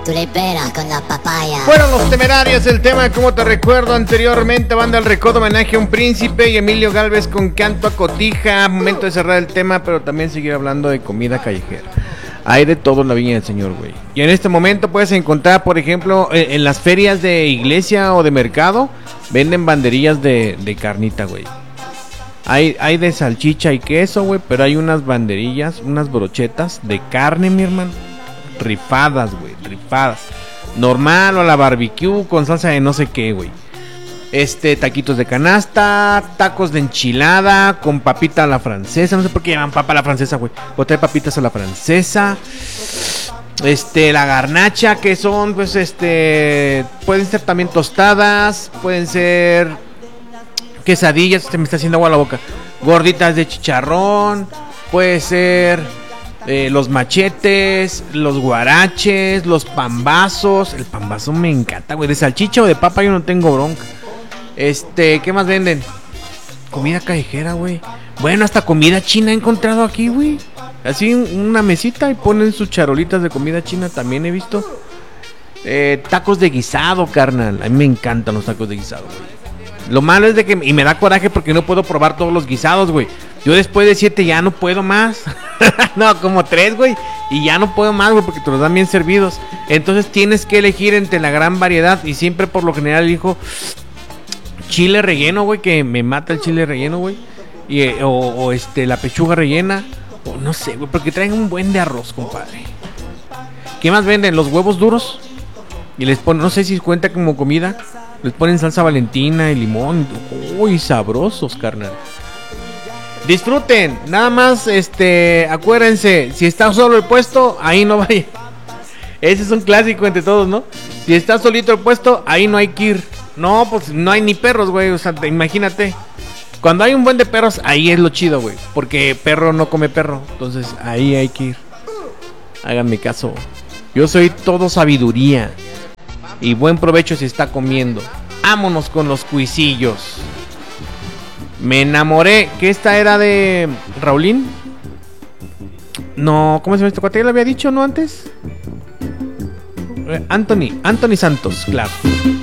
Tú le peras con la papaya. Fueron Los Temerarios, el tema de Cómo Te Recuerdo. Anteriormente, Banda El Recodo, homenaje a un príncipe, y Emilio Gálvez con Canto a Cotija. Momento de cerrar el tema, pero también seguir hablando de comida callejera. Hay de todo en la viña del Señor, güey. Y en este momento puedes encontrar, por ejemplo, en las ferias de iglesia o de mercado, venden banderillas de carnita, güey. Hay de salchicha y queso, güey, pero hay unas banderillas, unas brochetas de carne, mi hermano. Rifadas, güey, rifadas. Normal o a la barbecue con salsa de no sé qué, güey. Taquitos de canasta, tacos de enchilada con papita a la francesa. No sé por qué llaman papa a la francesa, güey. O trae papitas a la francesa. La garnacha, que son, pues, pueden ser también tostadas, pueden ser quesadillas, se me está haciendo agua a la boca. Gorditas de chicharrón, puede ser los machetes, los guaraches, los pambazos. El pambazo me encanta, güey. De salchicha o de papa yo no tengo bronca. ¿Qué más venden? Comida callejera, güey. Bueno, hasta comida china he encontrado aquí, güey. Así una mesita y ponen sus charolitas de comida china, también he visto. Tacos de guisado, carnal. A mí me encantan los tacos de guisado, güey. Lo malo es de que... Y me da coraje porque no puedo probar todos los guisados, güey. Yo después de 7 ya no puedo más. No, como 3, güey. Y ya no puedo más, güey, porque te los dan bien servidos. Entonces tienes que elegir entre la gran variedad. Y siempre por lo general elijo chile relleno, güey, que me mata el chile relleno, güey. Y, la pechuga rellena. O no sé, güey, porque traen un buen de arroz, compadre. ¿Qué más venden? Los huevos duros. Y les ponen, no sé si cuenta como comida. Les ponen salsa valentina y limón. Uy, sabrosos, carnal. Disfruten, nada más, acuérdense, si está solo el puesto, ahí no vaya. Ese es un clásico entre todos, ¿no? Si está solito el puesto, ahí no hay que ir. No, pues no hay ni perros, güey, o sea, imagínate. Cuando hay un buen de perros, ahí es lo chido, güey. Porque perro no come perro, entonces ahí hay que ir. Háganme caso. Yo soy todo sabiduría. Y buen provecho si está comiendo. Vámonos con los cuisillos. Me enamoré. Que esta era de Raulín. No, ¿cómo se llama este cuate? ¿Ya lo había dicho, no antes? Anthony Santos, claro.